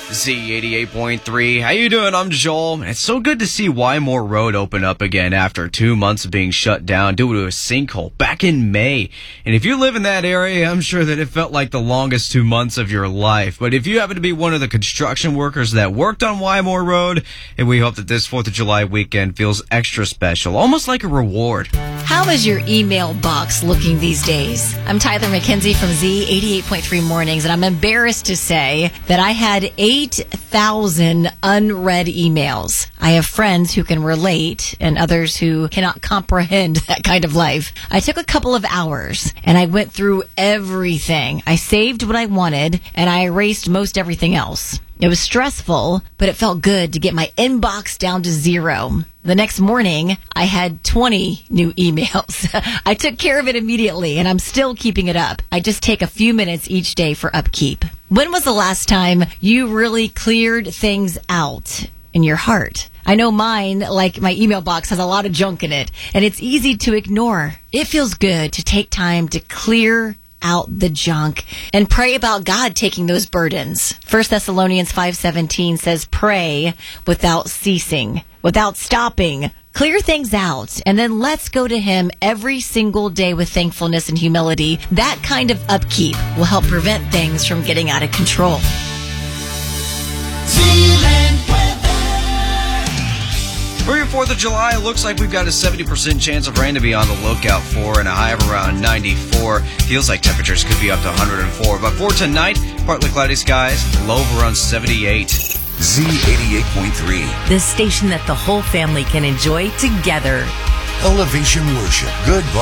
Z88.3. How you doing? I'm Joel. It's so good to see Wymore Road open up again after 2 months of being shut down due to a sinkhole back in May. And if you live in that area, I'm sure that it felt like the longest 2 months of your life. But if you happen to be one of the construction workers that worked on Wymore Road, and we hope that this 4th of July weekend feels extra special, almost like a reward. How is your email box looking these days? I'm Tyler McKenzie from Z88.3 Mornings, and I'm embarrassed to say that I had 8,000 unread emails. I have friends who can relate and others who cannot comprehend that kind of life. I took a couple of hours and I went through everything. I saved what I wanted and I erased most everything else. It was stressful, but it felt good to get my inbox down to 0. The next morning, I had 20 new emails. I took care of it immediately, and I'm still keeping it up. I just take a few minutes each day for upkeep. When was the last time you really cleared things out in your heart? I know mine, like my email box, has a lot of junk in it, and it's easy to ignore. It feels good to take time to clear out the junk and pray about God taking those burdens. 1 Thessalonians 5:17 says, pray without ceasing, without stopping. Clear things out, and then let's go to Him every single day with thankfulness and humility. That kind of upkeep will help prevent things from getting out of control. For your 4th of July, it looks like we've got a 70% chance of rain to be on the lookout for and a high of around 94. Feels like temperatures could be up to 104. But for tonight, partly cloudy skies, low of around 78. Z88.3. The station that the whole family can enjoy together. Elevation Worship. Good